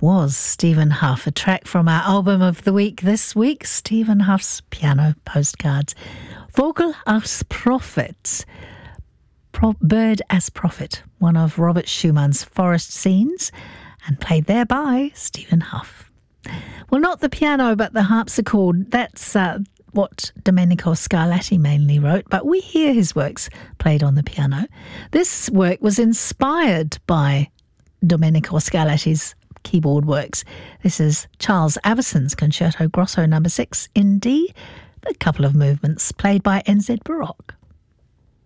was Stephen Hough, a track from our album of the week this week, Stephen Hough's Piano Postcards. Vogel als Prophet, Bird as Prophet, one of Robert Schumann's forest scenes, and played there by Stephen Hough. Well, not the piano, but the harpsichord. That's what Domenico Scarlatti mainly wrote, but we hear his works played on the piano. This work was inspired by Domenico Scarlatti's keyboard works. This is Charles Averson's Concerto Grosso No. 6 in D, a couple of movements played by NZ Baroque.